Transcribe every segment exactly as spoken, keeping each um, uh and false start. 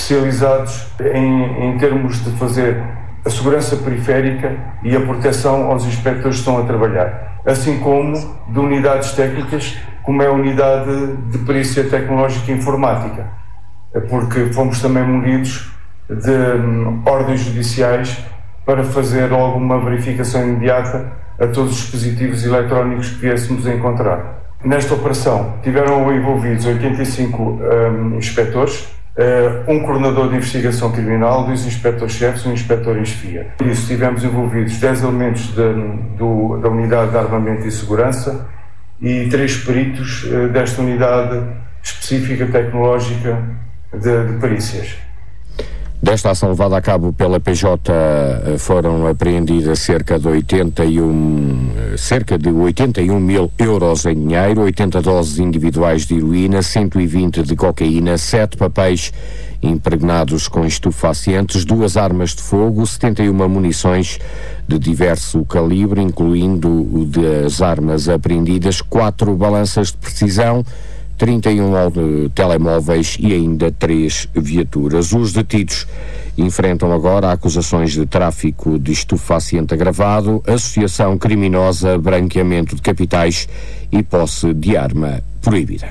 especializados em, em termos de fazer a segurança periférica e a proteção aos inspectores que estão a trabalhar, assim como de unidades técnicas, como é a unidade de perícia tecnológica e informática, porque fomos também munidos de um, ordens judiciais para fazer alguma verificação imediata a todos os dispositivos eletrónicos que viéssemos a encontrar. Nesta operação tiveram envolvidos oitenta e cinco um, inspectores, uh, um coordenador de investigação criminal, dois inspectores-chefes e um inspetor em chefia. Por isso tivemos envolvidos dez elementos de, do, da unidade de armamento e segurança e três peritos uh, desta unidade específica tecnológica de, de perícias. Desta ação levada a cabo pela P J foram apreendidas cerca de oitenta e um, cerca de oitenta e um mil euros em dinheiro, oitenta doses individuais de heroína, cento e vinte de cocaína, sete papéis impregnados com estupefacientes, duas armas de fogo, setenta e uma munições de diverso calibre, incluindo das armas apreendidas, quatro balanças de precisão, trinta e um telemóveis e ainda três viaturas. Os detidos enfrentam agora acusações de tráfico de estupefaciente agravado, associação criminosa, branqueamento de capitais e posse de arma proibida.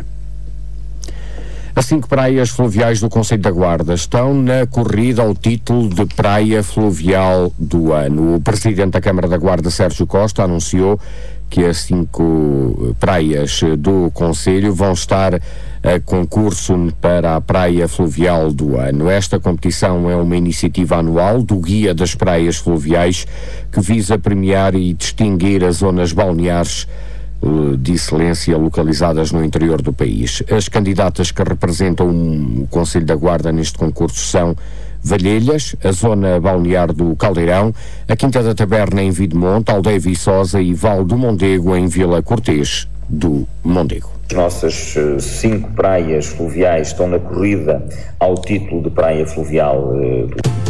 As cinco praias fluviais do Concelho da Guarda estão na corrida ao título de Praia Fluvial do Ano. O Presidente da Câmara da Guarda, Sérgio Costa, anunciou que as cinco praias do Concelho vão estar a concurso para a Praia Fluvial do Ano. Esta competição é uma iniciativa anual do Guia das Praias Fluviais que visa premiar e distinguir as zonas balneares de excelência localizadas no interior do país. As candidatas que representam o Concelho da Guarda neste concurso são Valhelhas, a zona balnear do Caldeirão, a Quinta da Taberna em Videmonte, Aldeia Viçosa e Val do Mondego em Vila Cortês do Mondego. As nossas uh, cinco praias fluviais estão na corrida ao título de Praia Fluvial uh, do